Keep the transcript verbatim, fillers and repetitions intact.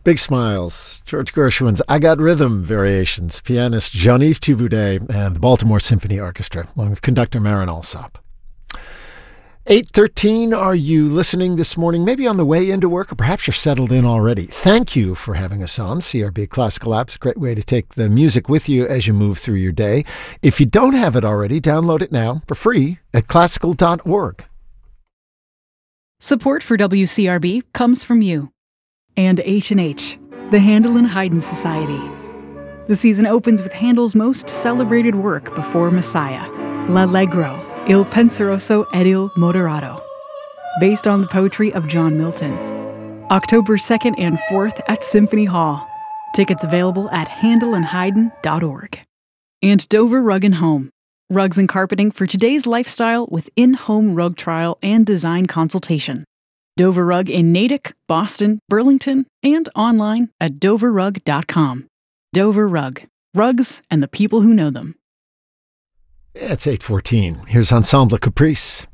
Big Smiles, George Gershwin's I Got Rhythm variations, pianist Jean-Yves Thibaudet and the Baltimore Symphony Orchestra, along with conductor Marin Alsop. eight thirteen, are you listening this morning, maybe on the way into work, or perhaps you're settled in already? Thank you for having us on. C R B Classical App's a great way to take the music with you as you move through your day. If you don't have it already, download it now for free at classical dot org. Support for W C R B comes from you. And H and H, the Handel and Haydn Society. The season opens with Handel's most celebrated work before Messiah, L'Allegro, Il Penseroso ed il Moderato, based on the poetry of John Milton. October second and fourth at Symphony Hall. Tickets available at handel and haydn dot org. And Dover Rug and Home, rugs and carpeting for today's lifestyle with in-home rug trial and design consultation. Dover Rug in Natick, Boston, Burlington, and online at dover rug dot com. Dover Rug. Rugs and the people who know them. It's eight fourteen. Here's Ensemble Caprice.